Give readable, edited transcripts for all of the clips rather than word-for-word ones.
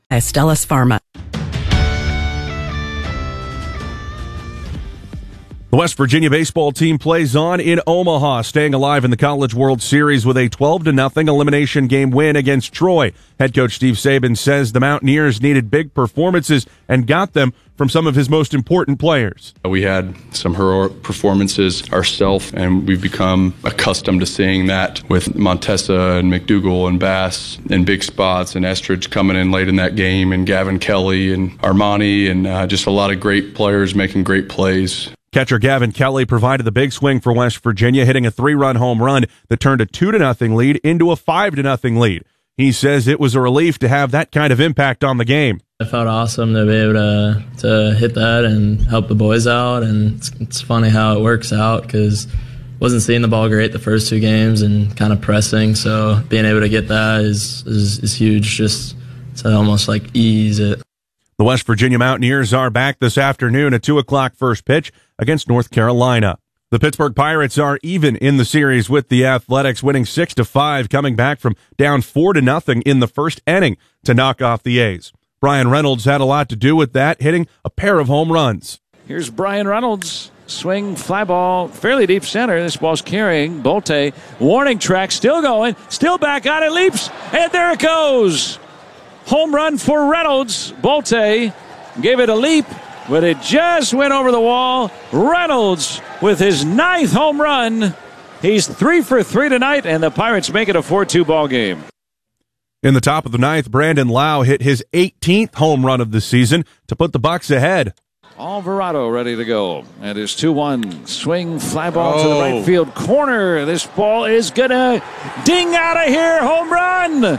Astellas Pharma. The West Virginia baseball team plays on in Omaha, staying alive in the College World Series with a 12-0 elimination game win against Troy. Head coach Steve Saban says the Mountaineers needed big performances and got them from some of his most important players. We had some heroic performances ourselves, and we've become accustomed to seeing that with Montessa and McDougal and Bass in big spots, and Estridge coming in late in that game, and Gavin Kelly and Armani, and just a lot of great players making great plays. Catcher Gavin Kelly provided the big swing for West Virginia, hitting a 3-run home run that turned a 2-0 lead into a 5-0 lead. He says it was a relief to have that kind of impact on the game. It felt awesome to be able to hit that and help the boys out, and it's funny how it works out because wasn't seeing the ball great the first two games and kind of pressing, so being able to get that is huge, just to almost like ease it. The West Virginia Mountaineers are back this afternoon at 2 o'clock first pitch against North Carolina. The Pittsburgh Pirates are even in the series with the Athletics, winning 6-5, coming back from down 4-0 in the first inning to knock off the A's. Brian Reynolds had a lot to do with that, hitting a pair of home runs. Here's Brian Reynolds. Swing, fly ball, fairly deep center. This ball's carrying. Bolte, warning track, still going, still back on it, leaps, and there it goes. Home run for Reynolds. Bolte gave it a leap, but it just went over the wall. Reynolds with his 9th home run. He's 3 for 3 tonight, and the Pirates make it a 4-2 ball game. In the top of the 9th, Brandon Lau hit his 18th home run of the season to put the Bucs ahead. Alvarado ready to go. And his 2-1 swing, fly ball to the right field corner. This ball is going to ding out of here. Home run.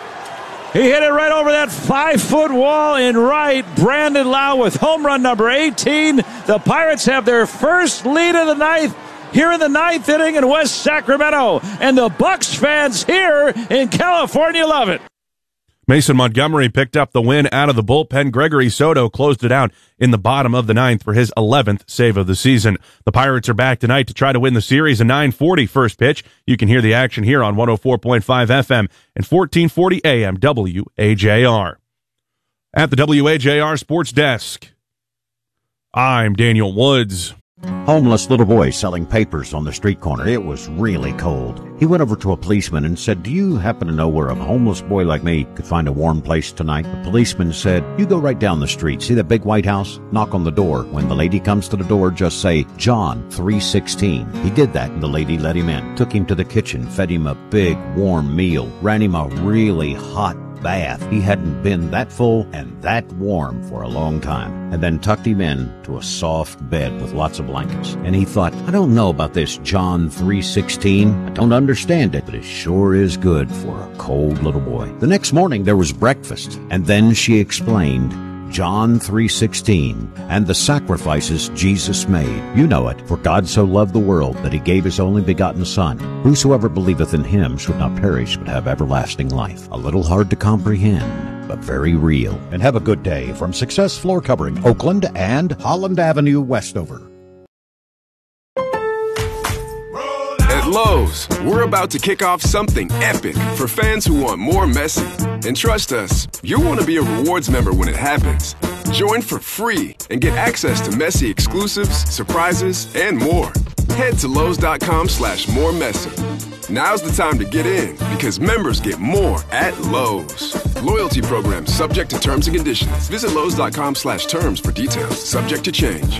He hit it right over that 5-foot wall in right. Brandon Lau with home run number 18. The Pirates have their first lead of the ninth here in the 9th inning in West Sacramento. And the Bucs fans here in California love it. Mason Montgomery picked up the win out of the bullpen. Gregory Soto closed it out in the bottom of the 9th for his 11th save of the season. The Pirates are back tonight to try to win the series. A 9:40 first pitch. You can hear the action here on 104.5 FM and 1440 AM WAJR. At the WAJR Sports Desk, I'm Daniel Woods. Homeless little boy selling papers on the street corner. It was really cold. He went over to a policeman and said, "Do you happen to know where a homeless boy like me could find a warm place tonight?" The policeman said, "You go right down the street. See that big white house? Knock on the door. When the lady comes to the door, just say, John 3:16. He did that, and the lady let him in. Took him to the kitchen, fed him a big, warm meal, ran him a really hot bath. He hadn't been that full and that warm for a long time. And then tucked him in to a soft bed with lots of blankets. And he thought, I don't know about this John 3:16. I don't understand it, but it sure is good for a cold little boy. The next morning there was breakfast, and then she explained John 3:16 and the sacrifices Jesus made. You know it. For God so loved the world that he gave his only begotten Son. Whosoever believeth in him should not perish but have everlasting life. A little hard to comprehend, but very real. And have a good day from Success Floor Covering, Oakland and Holland Avenue, Westover. At Lowe's, we're about to kick off something epic for fans who want more Messi. And trust us, you'll want to be a rewards member when it happens. Join for free and get access to Messi exclusives, surprises, and more. Head to Lowe's.com/more Messi. Now's the time to get in because members get more at Lowe's. Loyalty program subject to terms and conditions. Visit Lowe's.com/terms for details. Subject to change.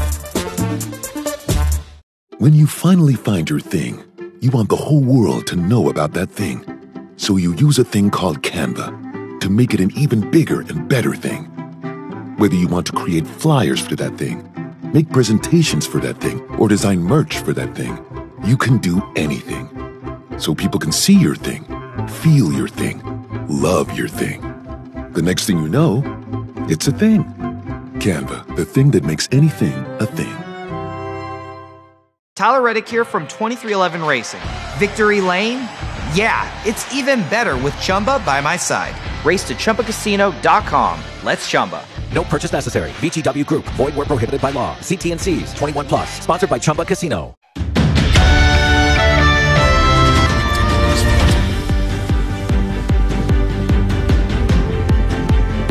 When you finally find your thing, you want the whole world to know about that thing. So you use a thing called Canva to make it an even bigger and better thing. Whether you want to create flyers for that thing, make presentations for that thing, or design merch for that thing, you can do anything. So people can see your thing, feel your thing, love your thing. The next thing you know, it's a thing. Canva, the thing that makes anything a thing. Tyler Reddick here from 2311 Racing. Victory Lane? Yeah, it's even better with Chumba by my side. Race to ChumbaCasino.com. Let's Chumba. No purchase necessary. VGW Group. Void where prohibited by law. See T&Cs. 21 plus. Sponsored by Chumba Casino.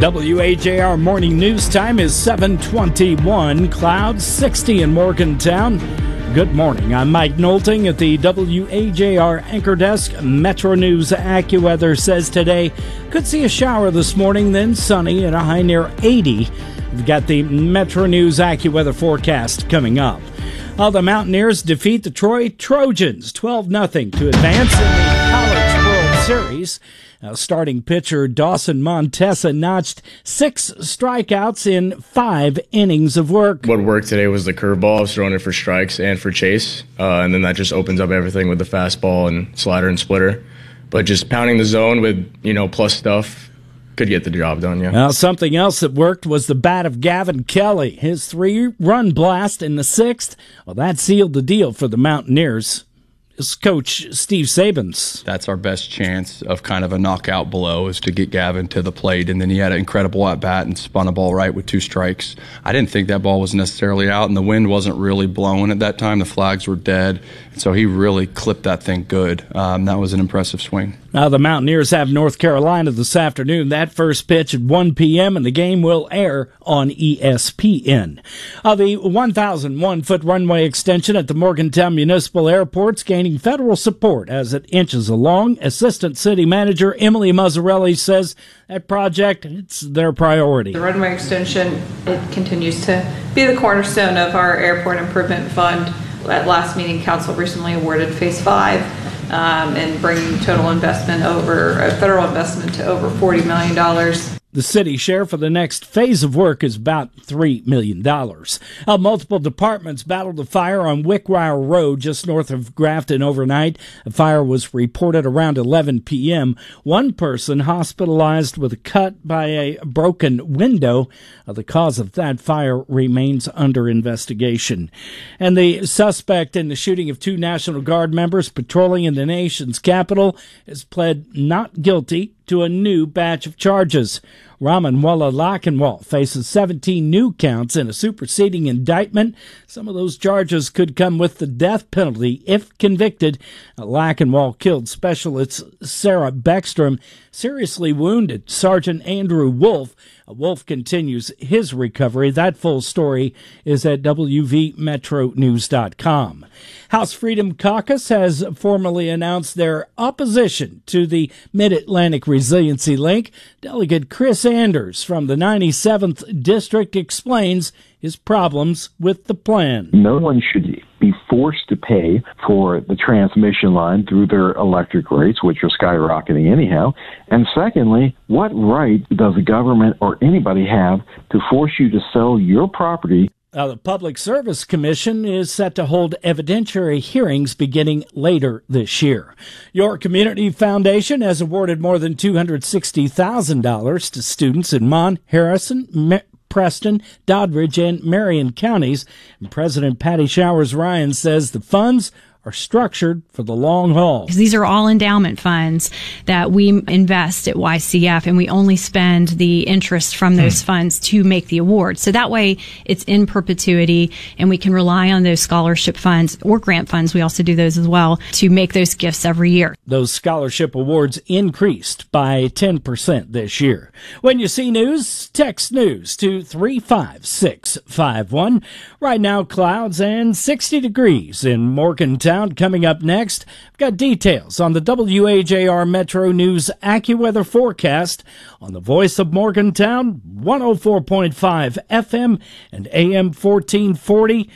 WAJR morning news time is 7:21. Clouds 60 in Morgantown. Good morning. I'm Mike Nolting at the WAJR Anchor Desk. Metro News AccuWeather says today could see a shower this morning, then sunny and a high near 80. We've got the Metro News AccuWeather forecast coming up. The Mountaineers defeat the Troy Trojans 12-0 to advance in the College World Series. Starting pitcher Dawson Montesa notched 6 strikeouts in 5 innings of work. What worked today was the curveball. I was throwing it for strikes and for chase, and then that just opens up everything with the fastball and slider and splitter. But just pounding the zone with, plus stuff could get the job done, yeah. Now, something else that worked was the bat of Gavin Kelly. His 3-run blast in the 6th, that sealed the deal for the Mountaineers. It's Coach Steve Sabins. That's our best chance of kind of a knockout blow, is to get Gavin to the plate. And then he had an incredible at-bat and spun a ball right with 2 strikes. I didn't think that ball was necessarily out, and the wind wasn't really blowing at that time. The flags were dead. So he really clipped that thing good. That was an impressive swing. Now the Mountaineers have North Carolina this afternoon. That first pitch at 1 p.m., and the game will air on ESPN. The 1,001-foot runway extension at the Morgantown Municipal Airport's gaining federal support as it inches along. Assistant City Manager Emily Mazzarelli says that project, it's their priority. The runway extension, it continues to be the cornerstone of our airport improvement fund. At last meeting, Council recently awarded Phase 5 and bringing total investment federal investment to over $40 million. The city share for the next phase of work is about $3 million. Multiple departments battled a fire on Wickwire Road just north of Grafton overnight. A fire was reported around 11 p.m. One person hospitalized with a cut by a broken window. The cause of that fire remains under investigation. And the suspect in the shooting of 2 National Guard members patrolling in the nation's capital has pled not guilty to a new batch of charges. Ramanwala Lachenwall faces 17 new counts in a superseding indictment. Some of those charges could come with the death penalty if convicted. Lachenwall killed Specialist Sarah Beckstrom, seriously wounded Sergeant Andrew Wolf. Wolf continues his recovery. That full story is at wvmetronews.com. House Freedom Caucus has formally announced their opposition to the Mid-Atlantic Resiliency Link. Delegate Chris Anders from the 97th District explains his problems with the plan. No one should be forced to pay for the transmission line through their electric rates, which are skyrocketing anyhow. And secondly, what right does the government or anybody have to force you to sell your property? The Public Service Commission is set to hold evidentiary hearings beginning later this year. Your Community Foundation has awarded more than $260,000 to students in Mon, Harrison, Preston, Doddridge, and Marion counties. And President Patty Showers Ryan says the funds are structured for the long haul. These are all endowment funds that we invest at YCF, and we only spend the interest from those funds to make the award. So that way it's in perpetuity, and we can rely on those scholarship funds or grant funds. We also do those as well to make those gifts every year. Those scholarship awards increased by 10% this year. When you see news, text news to 35651. Right now, clouds and 60 degrees in Morgantown. Coming up next, we've got details on the WAJR Metro News AccuWeather forecast on the Voice of Morgantown, 104.5 FM and AM 1440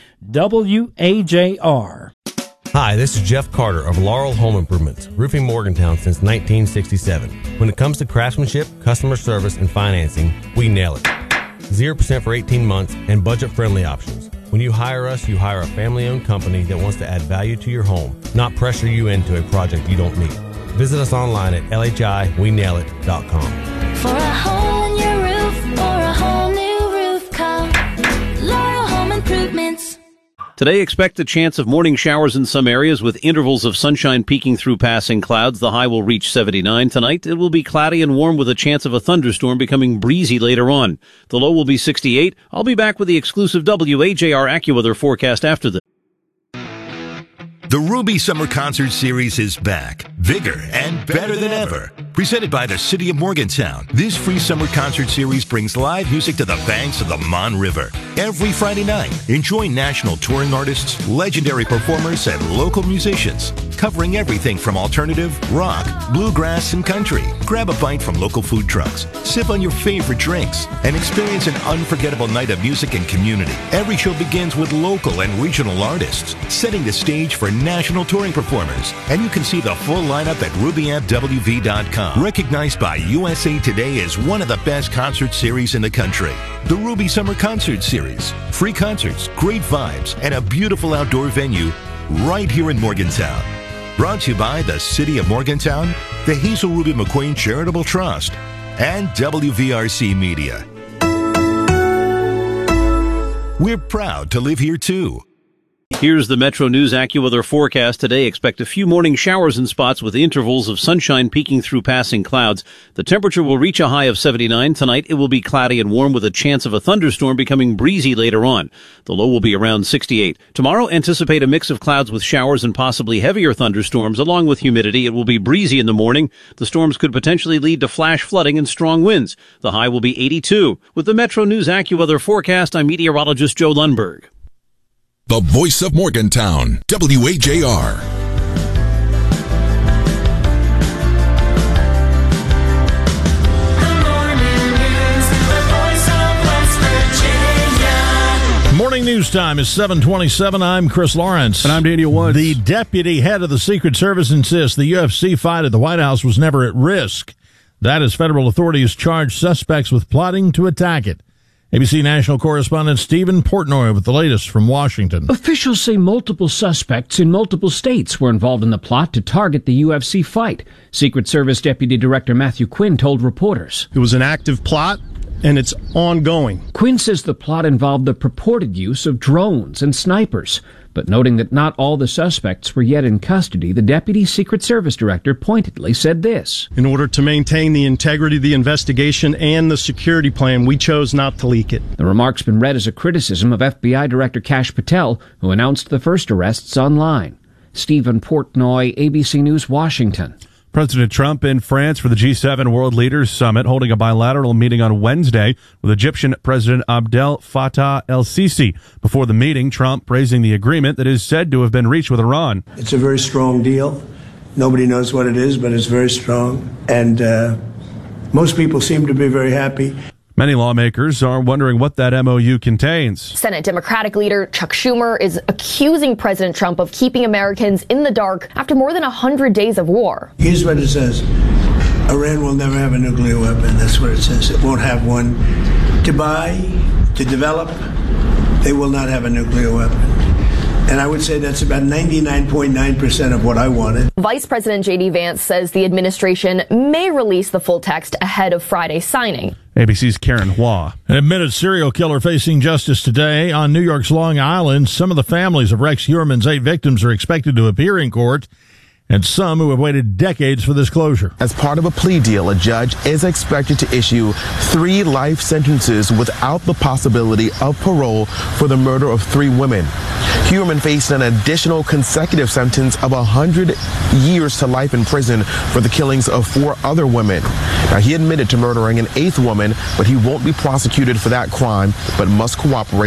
WAJR. Hi, this is Jeff Carter of Laurel Home Improvements, roofing Morgantown since 1967. When it comes to craftsmanship, customer service, and financing, we nail it. 0% for 18 months and budget-friendly options. When you hire us, you hire a family-owned company that wants to add value to your home, not pressure you into a project you don't need. Visit us online at LHIWeNailIt.com. For a hole in your roof or a whole new roof, call Laurel Home Improvements. Today, expect a chance of morning showers in some areas with intervals of sunshine peeking through passing clouds. The high will reach 79 tonight. It will be cloudy and warm with a chance of a thunderstorm becoming breezy later on. The low will be 68. I'll be back with the exclusive WAJR AccuWeather forecast after this. The Ruby Summer Concert Series is back, bigger and better than ever. Presented by the City of Morgantown, this free summer concert series brings live music to the banks of the Mon River. Every Friday night, enjoy national touring artists, legendary performers, and local musicians, covering everything from alternative, rock, bluegrass, and country. Grab a bite from local food trucks, sip on your favorite drinks, and experience an unforgettable night of music and community. Every show begins with local and regional artists, setting the stage for national touring performers. And you can see the full lineup at RubyAppWV.com. Recognized by USA Today as one of the best concert series in the country. The Ruby Summer Concert Series. Free concerts, great vibes, and a beautiful outdoor venue right here in Morgantown. Brought to you by the City of Morgantown, the Hazel Ruby McQueen Charitable Trust, and WVRC Media. We're proud to live here too. Here's the Metro News AccuWeather forecast today. Expect a few morning showers in spots with intervals of sunshine peeking through passing clouds. The temperature will reach a high of 79. Tonight it will be cloudy and warm with a chance of a thunderstorm becoming breezy later on. The low will be around 68. Tomorrow anticipate a mix of clouds with showers and possibly heavier thunderstorms along with humidity. It will be breezy in the morning. The storms could potentially lead to flash flooding and strong winds. The high will be 82. With the Metro News AccuWeather forecast, I'm meteorologist Joe Lundberg. The voice of Morgantown, WAJR. Morning news time is 7:27. I'm Chris Lawrence. And I'm Daniel Woods. The deputy head of the Secret Service insists the UFC fight at the White House was never at risk. That is, federal authorities charged suspects with plotting to attack it. ABC national correspondent Stephen Portnoy with the latest from Washington. Officials say multiple suspects in multiple states were involved in the plot to target the UFC fight. Secret Service Deputy Director Matthew Quinn told reporters. It was an active plot, and it's ongoing. Quinn says the plot involved the purported use of drones and snipers. But noting that not all the suspects were yet in custody, the Deputy Secret Service Director pointedly said this. In order to maintain the integrity of the investigation and the security plan, we chose not to leak it. The remark's been read as a criticism of FBI Director Kash Patel, who announced the first arrests online. Stephen Portnoy, ABC News, Washington. President Trump in France for the G7 World Leaders Summit, holding a bilateral meeting on Wednesday with Egyptian President Abdel Fattah el-Sisi. Before the meeting, Trump praising the agreement that is said to have been reached with Iran. It's a very strong deal. Nobody knows what it is, but it's very strong. And most people seem to be very happy. Many lawmakers are wondering what that MOU contains. Senate Democratic leader Chuck Schumer is accusing President Trump of keeping Americans in the dark after more than 100 days of war. Here's what it says. Iran will never have a nuclear weapon. That's what it says. It won't have one. To buy, to develop, they will not have a nuclear weapon. And I would say that's about 99.9% of what I wanted. Vice President J.D. Vance says the administration may release the full text ahead of Friday's signing. ABC's Karen Hua. An admitted serial killer facing justice today on New York's Long Island. Some of the families of Rex Heuermann's 8 victims are expected to appear in court, and some who have waited decades for this closure. As part of a plea deal, a judge is expected to issue 3 life sentences without the possibility of parole for the murder of 3 women. Heuermann faced an additional consecutive sentence of 100 years to life in prison for the killings of 4 other women. Now, he admitted to murdering an 8th woman, but he won't be prosecuted for that crime, but must cooperate